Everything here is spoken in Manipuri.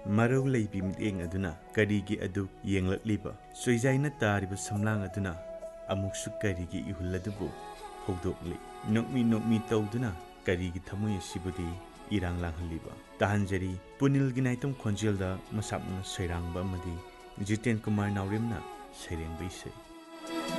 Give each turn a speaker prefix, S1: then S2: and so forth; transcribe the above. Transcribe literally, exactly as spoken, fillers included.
S1: ꯃꯔꯧ ꯂꯩꯕꯤ ꯃꯤꯠꯌꯦꯡ ꯑꯗꯨꯅ ꯀꯔꯤꯒꯤ ꯑꯗꯨ ꯌꯦꯡꯂꯛꯂꯤꯕ ꯆꯣꯏꯖꯥꯏꯅ ꯇꯥꯔꯤꯕ ꯁꯝꯂꯥꯡ ꯑꯗꯨꯅ ꯑꯃꯨꯛꯁꯨ ꯀꯔꯤꯒꯤ ꯏꯍꯨꯜ ꯑꯗꯨꯕꯨ ꯍꯧꯗꯣꯛꯂꯤ ꯅꯣꯛꯃꯤ ꯅꯣꯛꯃꯤ ꯇꯧꯗꯨꯅ ꯀꯔꯤꯒꯤ ꯊꯃꯣꯏ ꯑꯁꯤꯕꯨꯗꯤ ꯏꯔꯥꯡ ꯂꯥꯡꯍꯜꯂꯤꯕ ꯇꯥꯍꯟꯖꯔꯤ ꯄꯨꯅꯤꯜꯒꯤ ꯅꯥꯏꯇꯣꯝ ꯈꯣꯟꯖꯦꯜꯗ ꯃꯁꯥꯞꯅ ꯁꯩꯔꯥꯡꯕ ꯑꯃꯗꯤ ꯖꯤꯇꯦꯟ ꯀꯨꯃꯥꯔ ꯅꯥꯎꯔꯦꯝꯅ ꯁꯩꯔꯦꯡꯕ ꯏꯁꯩ